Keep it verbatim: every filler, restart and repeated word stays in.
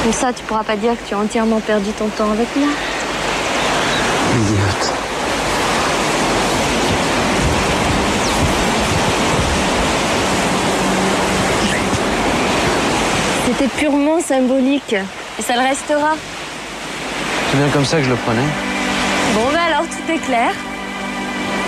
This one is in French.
Comme ça, tu pourras pas dire que tu as entièrement perdu ton temps avec moi. Idiote. C'était purement symbolique. Et ça le restera. C'est bien comme ça que je le prenais. Bon, bah alors, tout est clair.